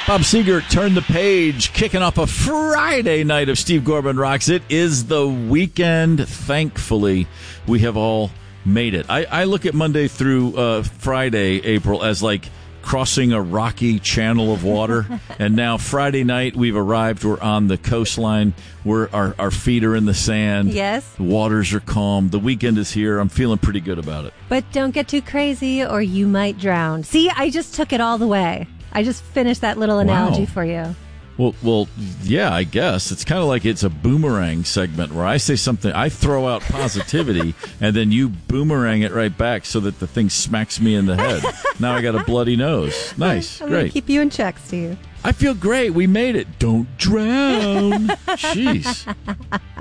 Bob Seger turned the page, kicking off a Friday night of Steve Gorman Rocks. It is the weekend. Thankfully, we have all made it. I look at Monday through Friday, April, as like crossing a rocky channel of water. And now Friday night, we've arrived. We're on the coastline. Our feet are in the sand. Yes. The waters are calm. The weekend is here. I'm feeling pretty good about it. But don't get too crazy or you might drown. See, I just took it all the way. I just finished that little analogy for you. Well, yeah, I guess. It's kind of like it's a boomerang segment where I say something, I throw out positivity, and then you boomerang it right back so that the thing smacks me in the head. Now I got a bloody nose. Nice. I'm Great. going to keep you in check, Steve. I feel great. We made it. Don't drown. Jeez.